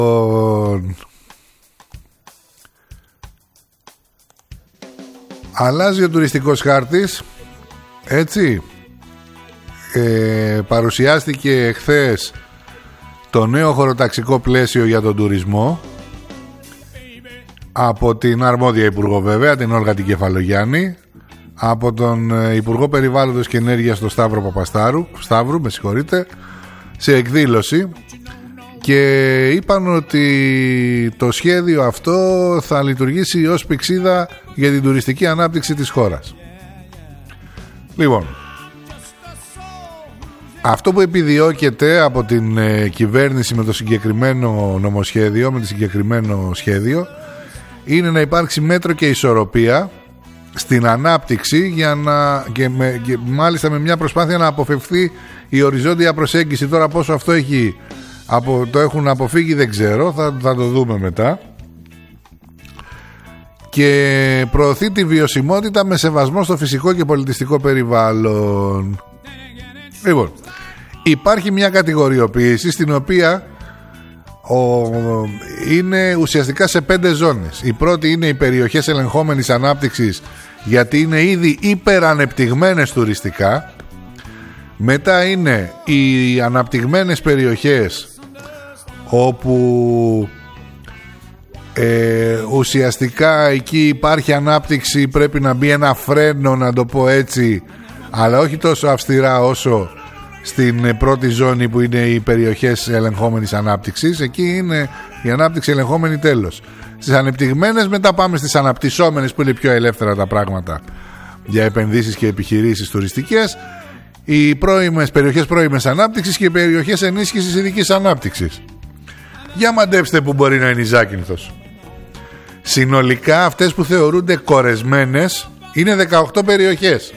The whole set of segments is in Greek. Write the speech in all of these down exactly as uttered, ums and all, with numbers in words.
Αλλάζει ο τουριστικός χάρτης. Έτσι ε, παρουσιάστηκε εχθές το νέο χωροταξικό πλαίσιο για τον τουρισμό από την αρμόδια υπουργό, βέβαια, την Όλγα την Κεφαλογιάννη, από τον Υπουργό Περιβάλλοντος και Ενέργειας, τον Σταύρο Παπαστάρου, Σταύρου, με συγχωρείτε, σε εκδήλωση, και είπαν ότι το σχέδιο αυτό θα λειτουργήσει ως πηξίδα για την τουριστική ανάπτυξη της χώρας. Λοιπόν, αυτό που επιδιώκεται από την ε, κυβέρνηση με το συγκεκριμένο νομοσχέδιο, με το συγκεκριμένο σχέδιο, είναι να υπάρξει μέτρο και ισορροπία στην ανάπτυξη για να, και, με, και μάλιστα με μια προσπάθεια να αποφευθεί η οριζόντια προσέγγιση. Τώρα πόσο αυτό έχει, απο, το έχουν αποφύγει δεν ξέρω, θα, θα το δούμε μετά. Και προωθεί τη βιωσιμότητα με σεβασμό στο φυσικό και πολιτιστικό περιβάλλον. Λοιπόν, υπάρχει μια κατηγοριοποίηση στην οποία ο, είναι ουσιαστικά σε πέντε ζώνες. Η πρώτη είναι οι περιοχές ελεγχόμενης ανάπτυξης, γιατί είναι ήδη υπερανεπτυγμένες τουριστικά. Μετά είναι οι αναπτυγμένες περιοχές όπου ε, ουσιαστικά εκεί υπάρχει ανάπτυξη, πρέπει να μπει ένα φρένο, να το πω έτσι, αλλά όχι τόσο αυστηρά όσο στην πρώτη ζώνη που είναι οι περιοχές ελεγχόμενης ανάπτυξης. Εκεί είναι η ανάπτυξη ελεγχόμενη τέλος. Στις ανεπτυγμένες μετά πάμε στις αναπτυσσόμενες, που είναι πιο ελεύθερα τα πράγματα για επενδύσεις και επιχειρήσεις τουριστικές, οι πρώιμες, περιοχές πρώιμες ανάπτυξης και οι περιοχές ενίσχυσης ειδικής ανάπτυξης. Για μαντέψτε που μπορεί να είναι η Ζάκυνθος. Συνολικά αυτές που θεωρούνται κορεσμένες είναι δεκαοκτώ περιοχές.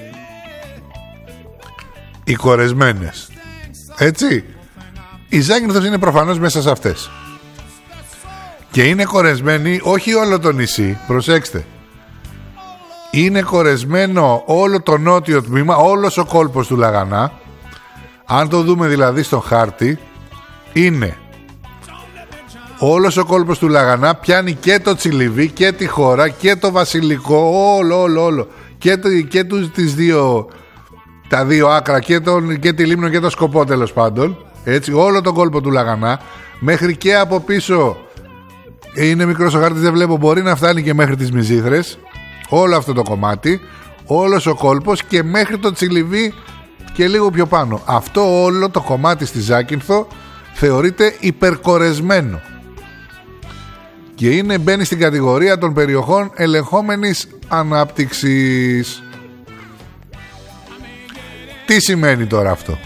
Οι κορεσμένες, έτσι. Η Ζάκυνθος είναι προφανώς μέσα σε αυτές. Και είναι κορεσμένη όχι όλο το νησί, προσέξτε. Είναι κορεσμένο όλο το νότιο τμήμα, όλος ο κόλπος του Λαγανά. Αν το δούμε δηλαδή στον χάρτη, είναι όλος ο κόλπος του Λαγανά, πιάνει και το Τσιλιβί και τη Χώρα και το Βασιλικό, όλο όλο όλο και, το, και τους, τις δύο, τα δύο άκρα, και, τον, και τη Λίμνο και το Σκοπό, τέλος πάντων, έτσι, όλο τον κόλπο του Λαγανά, μέχρι και από πίσω. Είναι μικρός ο χάρτης, δεν βλέπω, μπορεί να φτάνει και μέχρι τις Μυζήθρες, όλο αυτό το κομμάτι, όλος ο κόλπος και μέχρι το Τσιλιβί και λίγο πιο πάνω. Αυτό όλο το κομμάτι στη Ζάκυνθο θεωρείται υπερκορεσμένο και είναι, μπαίνει στην κατηγορία των περιοχών ελεγχόμενης ανάπτυξης. Τι σημαίνει τώρα αυτό?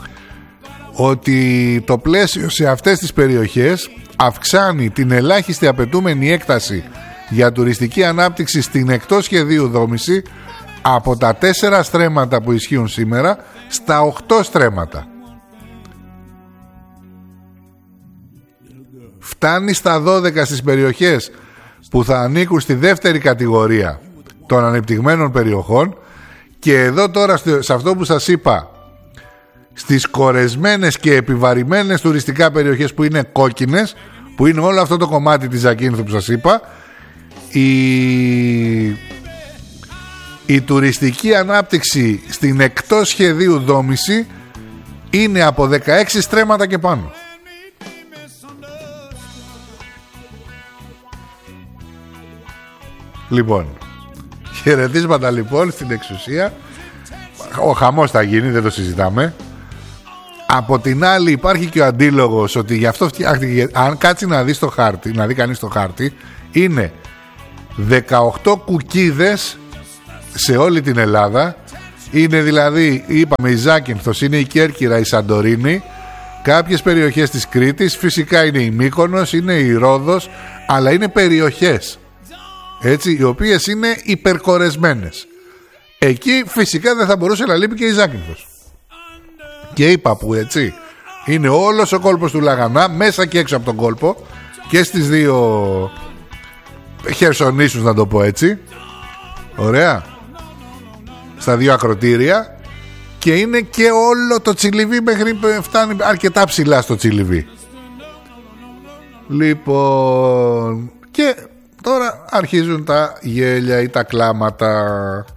Ότι το πλαίσιο σε αυτές τις περιοχές αυξάνει την ελάχιστη απαιτούμενη έκταση για τουριστική ανάπτυξη στην εκτός σχεδίου δόμηση από τα τέσσερα στρέμματα που ισχύουν σήμερα στα οκτώ στρέμματα. Φτάνει στα δώδεκα στις περιοχές που θα ανήκουν στη δεύτερη κατηγορία των ανεπτυγμένων περιοχών, και εδώ τώρα σε αυτό που σας είπα, στις κορεσμένες και επιβαρημένες τουριστικά περιοχές που είναι κόκκινες, που είναι όλο αυτό το κομμάτι της Ζακύνθου που σας είπα, η, η τουριστική ανάπτυξη στην εκτός σχεδίου δόμηση είναι από δεκαέξι στρέμματα και πάνω. Λοιπόν, χαιρετίσματα λοιπόν στην εξουσία. Ο χαμός θα γίνει, δεν το συζητάμε. Από την άλλη υπάρχει και ο αντίλογος ότι γι' αυτό φτιάχτηκε. Αν κάτσει να δει στο χάρτη, να δει κανείς το χάρτη, είναι δεκαοκτώ κουκίδες σε όλη την Ελλάδα. Είναι δηλαδή, είπαμε, η Ζάκυνθος, είναι η Κέρκυρα, η Σαντορίνη, κάποιες περιοχές της Κρήτης, φυσικά είναι η Μύκονος, είναι η Ρόδος, αλλά είναι περιοχές, έτσι, οι οποίες είναι υπερκορεσμένες. Εκεί φυσικά δεν θα μπορούσε να λείπει και η Ζάκυνθος. Και είπα που, έτσι, είναι όλος ο κόλπος του Λαγανά, μέσα και έξω από τον κόλπο, και στις δύο χερσονήσους, να το πω έτσι, ωραία, στα δύο ακροτήρια, και είναι και όλο το Τσιλιβί, μέχρι φτάνει αρκετά ψηλά στο Τσιλιβί. Λοιπόν, και τώρα αρχίζουν τα γέλια ή τα κλάματα.